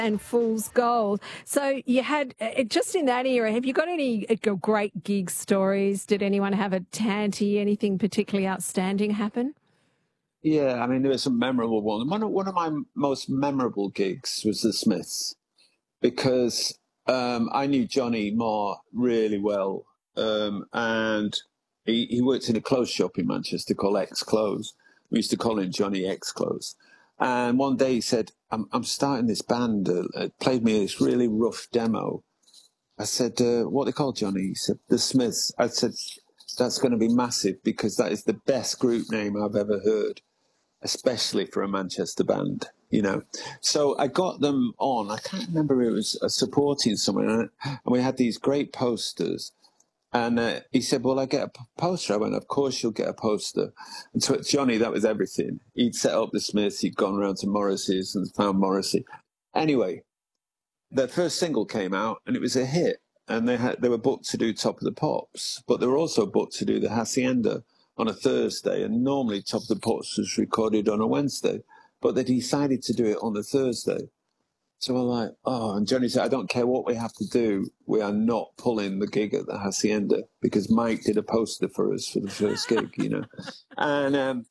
and Fool's Gold. So you had, just in that era, have you got any great gig stories? Did anyone have a tanty, anything particularly outstanding happen? Yeah, I mean, there was some memorable ones. One of my most memorable gigs was the Smiths because I knew Johnny Marr really well, and he worked in a clothes shop in Manchester called X Clothes. We used to call him Johnny X Clothes. And one day he said, I'm starting this band. Played me this really rough demo. I said, what they called, Johnny? He said, the Smiths. I said, that's going to be massive because that is the best group name I've ever heard, especially for a Manchester band, you know. So I got them on. I can't remember, it was supporting someone. And we had these great posters. And he said, well, I get a poster. I went, of course you'll get a poster. And so Johnny, that was everything. He'd set up the Smiths. He'd gone around to Morrissey's and found Morrissey. Anyway, their first single came out and it was a hit. And they were booked to do Top of the Pops, but they were also booked to do the Hacienda on a Thursday. And normally Top of the Pops was recorded on a Wednesday, but they decided to do it on a Thursday. So we're like, oh, and Johnny said, I don't care what we have to do. We are not pulling the gig at the Hacienda because Mike did a poster for us for the first gig, you know. And